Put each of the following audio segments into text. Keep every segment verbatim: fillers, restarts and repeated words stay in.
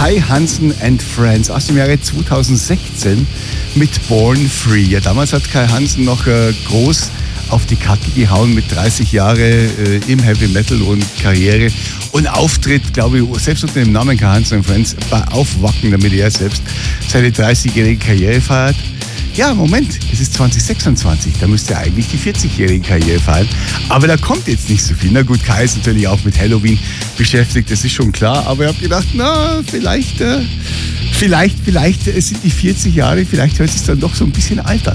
Kai Hansen and Friends aus dem Jahre zweitausendsechzehn mit Born Free. Ja, damals hat Kai Hansen noch äh, groß auf die Kacke gehauen mit dreißig Jahren äh, im Heavy Metal und Karriere und Auftritt, glaube ich, selbst unter dem Namen Kai Hansen and Friends, aufwacken, damit er selbst seine dreißigjährige Karriere feiert. Ja, Moment, es ist zwanzig sechsundzwanzig, da müsste er eigentlich die vierzigjährige Karriere feiern. Aber da kommt jetzt nicht so viel. Na gut, Kai ist natürlich auch mit Halloween beschäftigt, das ist schon klar. Aber ich habe gedacht, na, vielleicht, äh, vielleicht, vielleicht äh, sind die vierzig Jahre, vielleicht hört es dann doch so ein bisschen altern.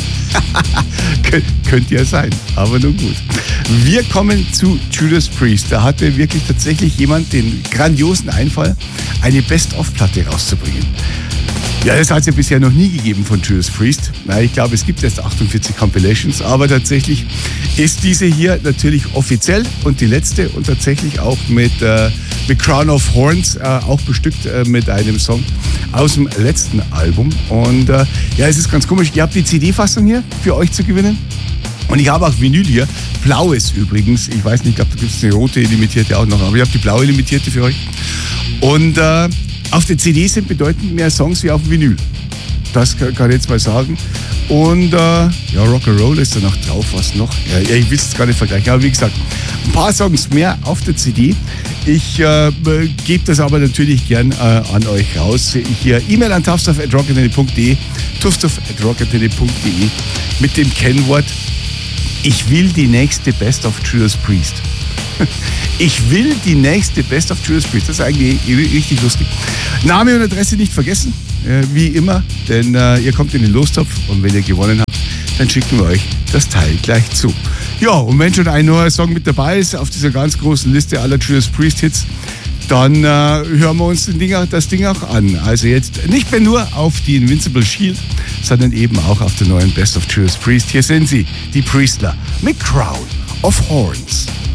Kön- könnte ja sein, aber nun gut. Wir kommen zu Judas Priest. Da hatte wirklich tatsächlich jemand den grandiosen Einfall, eine Best-of-Platte rauszubringen. Ja, das hat es ja bisher noch nie gegeben von Judas Priest. Na, ich glaube, es gibt erst achtundvierzig Compilations, aber tatsächlich ist diese hier natürlich offiziell und die letzte und tatsächlich auch mit, äh, mit Crown of Horns, äh, auch bestückt äh, mit einem Song aus dem letzten Album. Und äh, ja, es ist ganz komisch. Ihr habt die C D-Fassung hier für euch zu gewinnen. Und ich habe auch Vinyl hier, blaues übrigens. Ich weiß nicht, ich glaube, da gibt es eine rote limitierte auch noch, aber ich habe die blaue limitierte für euch. Und äh, auf der C D sind bedeutend mehr Songs wie auf dem Vinyl. Das kann, kann ich jetzt mal sagen. Und äh, ja, Rock'n'Roll ist da noch drauf, was noch? Ja, ich will es gar nicht vergleichen. Aber wie gesagt, ein paar Songs mehr auf der C D. Ich äh, gebe das aber natürlich gern äh, an euch raus. Hier E-Mail an tufstuff at rockantenne punkt de, tufstuff at rockantenne punkt de mit dem Kennwort ich will die nächste Best of Judas Priest. Ich will die nächste Best of Judas Priest. Das ist eigentlich richtig lustig. Name und Adresse nicht vergessen, äh, wie immer, denn äh, ihr kommt in den Lostopf und wenn ihr gewonnen habt, dann schicken wir euch das Teil gleich zu. Ja, und wenn schon ein neuer Song mit dabei ist auf dieser ganz großen Liste aller Judas Priest Hits, dann äh, hören wir uns den Ding, das Ding auch an. Also jetzt nicht mehr nur auf die Invincible Shield, sondern eben auch auf den neuen Best of Judas Priest. Hier sind sie, die Priestler mit Crown of Horns.